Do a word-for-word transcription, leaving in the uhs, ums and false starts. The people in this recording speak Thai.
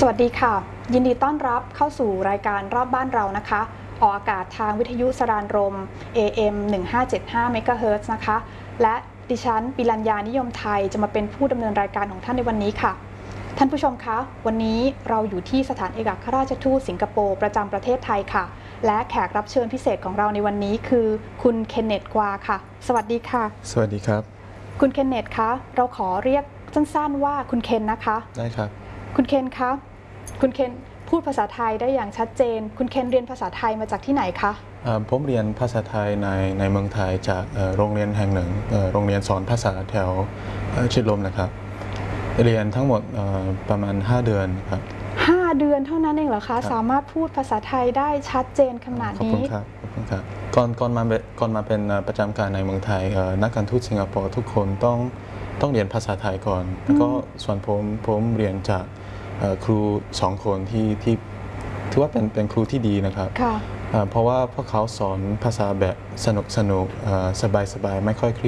สวัสดีค่ะยินดีต้อนรับเข้าสู่รายการรอบบ้านเรานะคะออกอากาศทางวิทยุสรานรม เอ เอ็ม หนึ่งห้าเจ็ดห้า เมกะเฮิรตซ์นะคะและดิฉันปิรัญญานิยมไทยจะมาเป็นผู้ดำเนินรายการของท่านในวันนี้ค่ะท่านผู้ชมคะวันนี้เราอยู่ที่สถานเอกอัครราชทูตสิงคโปร์ประจำประเทศไทยค่ะและแขกรับเชิญพิเศษของเราในวันนี้คือคุณเคนเนต กวาค่ะสวัสดีค่ะสวัสดีครับคุณเคนเนตคะเราขอเรียกสั้นๆว่าคุณเคนนะคะได้ครับคุณเคนคะคุณเคนพูดภาษาไทยได้อย่างชัดเจนคุณเคนเรียนภาษาไทยมาจากที่ไหนคะผมเรียนภาษาไทยในในเมืองไทยจากโรงเรียนแห่งหนึ่งโรงเรียนสอนภาษาแถวชิดลมนะครับเรียนทั้งหมดประมาณห้าเดือนครับห้าเดือนเท่านั้นเองเหรอคะสามารถพูดภาษาไทยได้ชัดเจนขนาดนี้ขอบคุณครับขอบคุณครับก่อนก่อนมาก่อนมาเป็นประจำการในเมืองไทยนักการทูตสิงคโปร์ทุกคนต้องต้องเรียนภาษาไทยก่อนแล้วก็ส่วนผมผมเรียนจากครูสองคนที่ที่ถือว่าเป็นเป็นครูที่ดีนะครับเพราะว่าพวกเขาสอนภาษาแบบสนุกสนุกสบายสบายไม่ค่อยเครียด